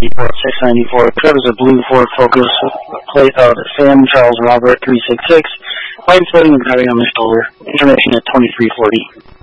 694. Trevor's a blue Ford Focus, plate of Sam Charles Robert 366. Lights floating and driving on the shoulder. Intermission at 2340.